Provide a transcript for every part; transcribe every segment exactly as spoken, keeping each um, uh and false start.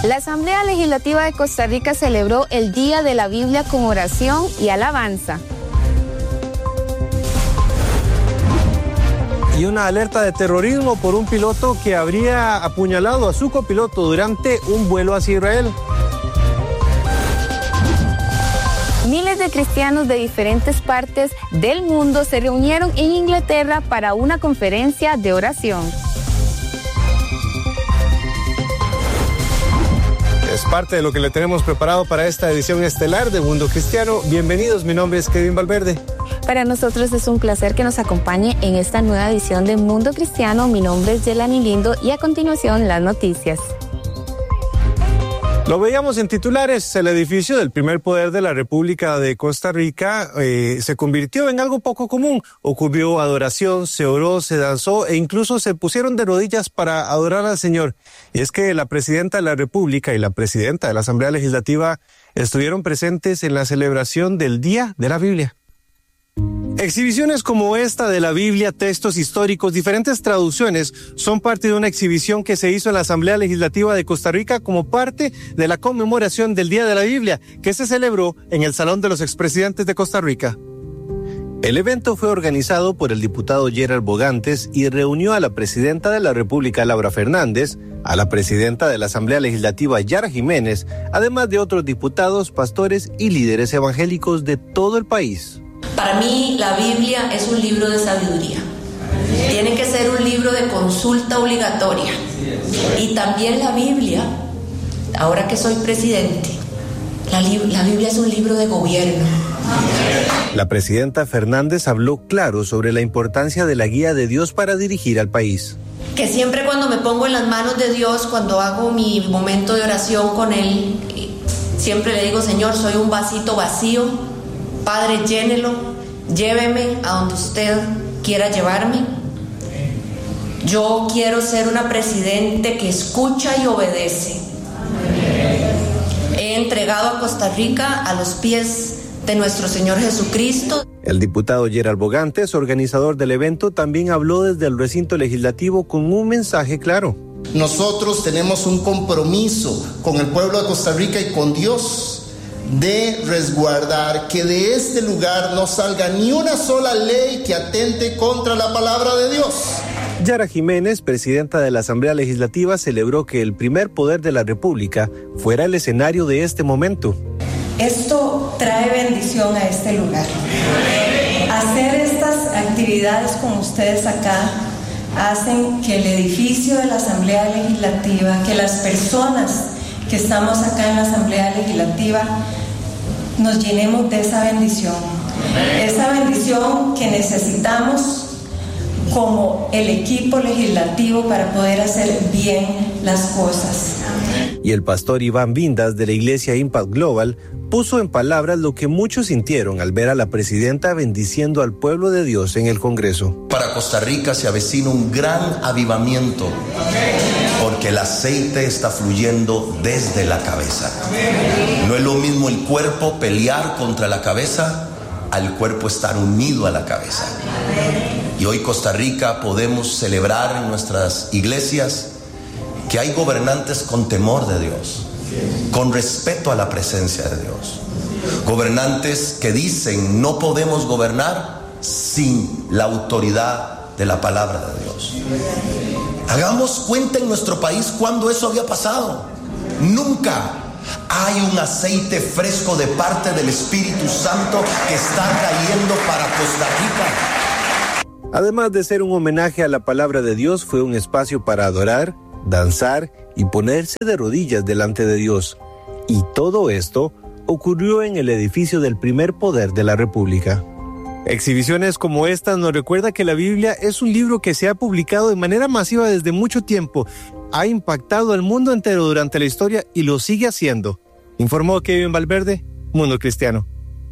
La Asamblea Legislativa de Costa Rica celebró el Día de la Biblia con oración y alabanza. Y una alerta de terrorismo por un piloto que habría apuñalado a su copiloto durante un vuelo hacia Israel. Miles de cristianos de diferentes partes del mundo se reunieron en Inglaterra para una conferencia de oración. Es parte de lo que le tenemos preparado para esta edición estelar de Mundo Cristiano. Bienvenidos, mi nombre es Kevin Valverde. Para nosotros es un placer que nos acompañe en esta nueva edición de Mundo Cristiano. Mi nombre es Yelani Lindo y a continuación las noticias. Lo veíamos en titulares, el edificio del primer poder de la República de Costa Rica eh, se convirtió en algo poco común. Ocurrió adoración, se oró, se danzó e incluso se pusieron de rodillas para adorar al Señor. Y es que la presidenta de la República y la presidenta de la Asamblea Legislativa estuvieron presentes en la celebración del Día de la Biblia. Exhibiciones como esta de la Biblia, textos históricos, diferentes traducciones, son parte de una exhibición que se hizo en la Asamblea Legislativa de Costa Rica como parte de la conmemoración del Día de la Biblia, que se celebró en el Salón de los Expresidentes de Costa Rica. El evento fue organizado por el diputado Gerald Bogantes y reunió a la presidenta de la República, Laura Fernández, a la presidenta de la Asamblea Legislativa, Yara Jiménez, además de otros diputados, pastores y líderes evangélicos de todo el país. Para mí, la Biblia es un libro de sabiduría. Tiene que ser un libro de consulta obligatoria. Y también la Biblia, ahora que soy presidente, la, li- la Biblia es un libro de gobierno. La presidenta Fernández habló claro sobre la importancia de la guía de Dios para dirigir al país. Que siempre cuando me pongo en las manos de Dios, cuando hago mi momento de oración con Él, siempre le digo, Señor, soy un vasito vacío. Padre, llénelo, lléveme a donde usted quiera llevarme. Yo quiero ser una presidente que escucha y obedece. He entregado a Costa Rica a los pies de nuestro Señor Jesucristo. El diputado Gerald Bogantes, organizador del evento, también habló desde el recinto legislativo con un mensaje claro. Nosotros tenemos un compromiso con el pueblo de Costa Rica y con Dios de resguardar que de este lugar no salga ni una sola ley que atente contra la palabra de Dios. Yara Jiménez, presidenta de la Asamblea Legislativa, celebró que el primer poder de la República fuera el escenario de este momento. Esto trae bendición a este lugar. Hacer estas actividades con ustedes acá hacen que el edificio de la Asamblea Legislativa, que las personas que estamos acá en la Asamblea Legislativa, nos llenemos de esa bendición. Esa bendición que necesitamos como el equipo legislativo para poder hacer bien las cosas. Y el pastor Iván Vindas de la Iglesia Impact Global puso en palabras lo que muchos sintieron al ver a la presidenta bendiciendo al pueblo de Dios en el Congreso. Para Costa Rica se avecina un gran avivamiento, porque el aceite está fluyendo desde la cabeza. No es lo mismo el cuerpo pelear contra la cabeza al cuerpo estar unido a la cabeza. Y hoy Costa Rica podemos celebrar en nuestras iglesias que hay gobernantes con temor de Dios, con respeto a la presencia de Dios. Gobernantes que dicen no podemos gobernar sin la autoridad de la palabra de Dios. Hagamos cuenta en nuestro país cuando eso había pasado. Nunca hay un aceite fresco de parte del Espíritu Santo que está cayendo para Costa Rica. Además de ser un homenaje a la palabra de Dios, fue un espacio para adorar, danzar y ponerse de rodillas delante de Dios. Y todo esto ocurrió en el edificio del primer poder de la República. Exhibiciones como esta nos recuerda que la Biblia es un libro que se ha publicado de manera masiva desde mucho tiempo, ha impactado al mundo entero durante la historia y lo sigue haciendo. Informó Kevin Valverde, Mundo Cristiano.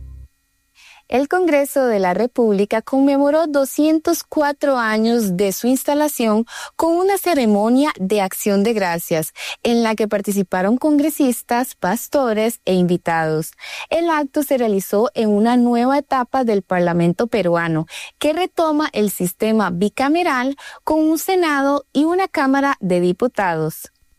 El Congreso de la República conmemoró doscientos cuatro años de su instalación con una ceremonia de acción de gracias en la que participaron congresistas, pastores e invitados. El acto se realizó en una nueva etapa del Parlamento peruano que retoma el sistema bicameral con un Senado y una Cámara de Diputados.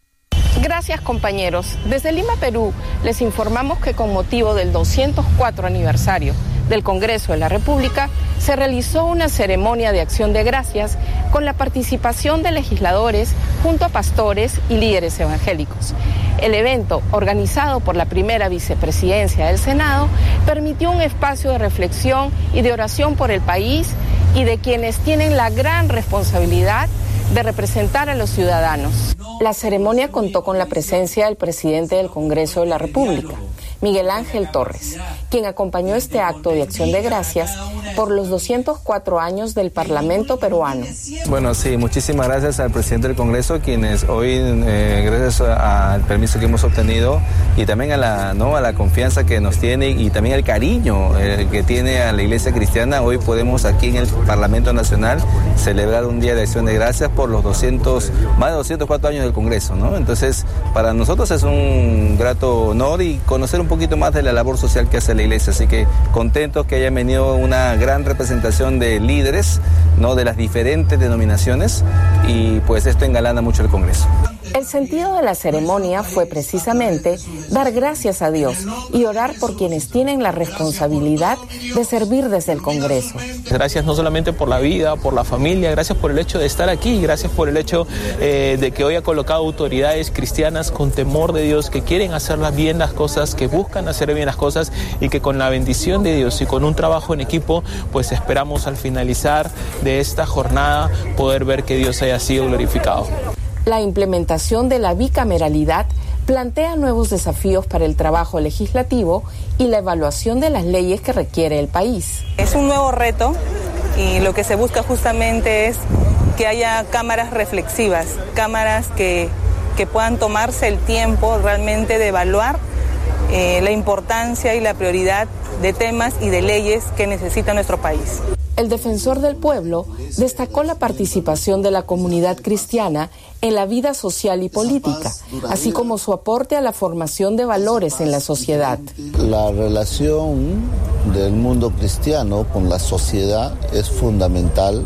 Gracias, compañeros. Desde Lima, Perú, les informamos que con motivo del doscientos cuatro aniversario del Congreso de la República, se realizó una ceremonia de acción de gracias con la participación de legisladores junto a pastores y líderes evangélicos. El evento, organizado por la primera vicepresidencia del Senado, permitió un espacio de reflexión y de oración por el país y de quienes tienen la gran responsabilidad de representar a los ciudadanos. La ceremonia contó con la presencia del presidente del Congreso de la República, Miguel Ángel Torres, quien acompañó este acto de acción de gracias por los doscientos cuatro años del Parlamento peruano. Bueno, sí, muchísimas gracias al presidente del Congreso, quienes hoy, eh, gracias al permiso que hemos obtenido y también a la, ¿no? a la confianza que nos tiene y también al cariño eh, que tiene a la Iglesia Cristiana, hoy podemos aquí en el Parlamento Nacional celebrar un día de acción de gracias por los doscientos, más de doscientos cuatro años del Congreso, ¿no? Entonces, para nosotros es un grato honor y conocer un poquito más de la labor social que hace la Iglesia, así que contentos que haya venido una gran representación de líderes, ¿no? de las diferentes denominaciones, y pues esto engalana mucho el Congreso. El sentido de la ceremonia fue precisamente dar gracias a Dios y orar por quienes tienen la responsabilidad de servir desde el Congreso. Gracias no solamente por la vida, por la familia, gracias por el hecho de estar aquí, gracias por el hecho eh, de que hoy ha colocado autoridades cristianas con temor de Dios, que quieren hacer bien las cosas, que buscan hacer bien las cosas y que con la bendición de Dios y con un trabajo en equipo, pues esperamos al finalizar de esta jornada poder ver que Dios haya sido glorificado. La implementación de la bicameralidad plantea nuevos desafíos para el trabajo legislativo y la evaluación de las leyes que requiere el país. Es un nuevo reto y lo que se busca justamente es que haya cámaras reflexivas, cámaras que, que puedan tomarse el tiempo realmente de evaluar eh, la importancia y la prioridad de temas y de leyes que necesita nuestro país. El defensor del pueblo destacó la participación de la comunidad cristiana en la vida social y política, así como su aporte a la formación de valores en la sociedad. La relación del mundo cristiano con la sociedad es fundamental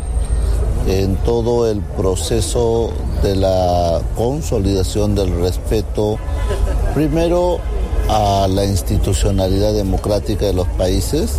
en todo el proceso de la consolidación del respeto, primero a la institucionalidad democrática de los países,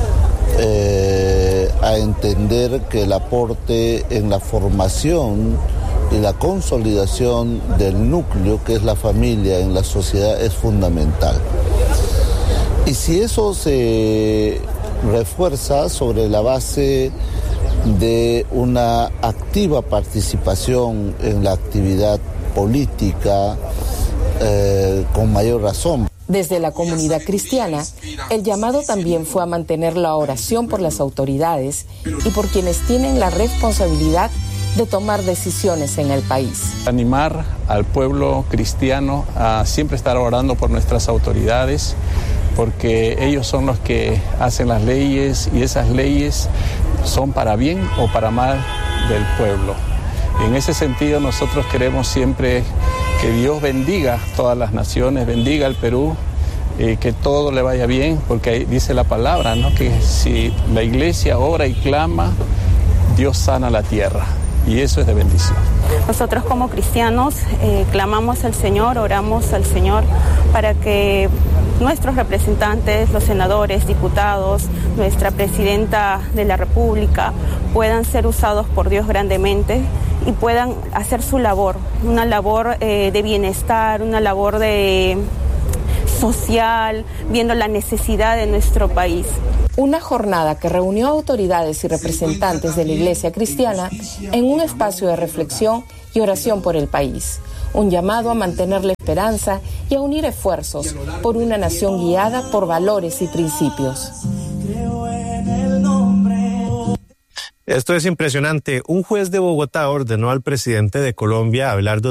eh, a entender que el aporte en la formación y la consolidación del núcleo, que es la familia en la sociedad, es fundamental. Y si eso se refuerza sobre la base de una activa participación en la actividad política, eh, con mayor razón. Desde la comunidad cristiana, el llamado también fue a mantener la oración por las autoridades y por quienes tienen la responsabilidad de tomar decisiones en el país. Animar al pueblo cristiano a siempre estar orando por nuestras autoridades, porque ellos son los que hacen las leyes y esas leyes son para bien o para mal del pueblo. En ese sentido, nosotros queremos siempre que Dios bendiga todas las naciones, bendiga al Perú, eh, que todo le vaya bien, porque ahí dice la palabra, ¿no? Que si la iglesia ora y clama, Dios sana la tierra, y eso es de bendición. Nosotros como cristianos eh, clamamos al Señor, oramos al Señor para que nuestros representantes, los senadores, diputados, nuestra presidenta de la República puedan ser usados por Dios grandemente y puedan hacer su labor, una labor eh, de bienestar, una labor de social, viendo la necesidad de nuestro país. Una jornada que reunió autoridades y representantes de la Iglesia Cristiana en un espacio de reflexión y oración por el país. Un llamado a mantener la esperanza y a unir esfuerzos por una nación guiada por valores y principios. Esto es impresionante. Un juez de Bogotá ordenó al presidente de Colombia, Abelardo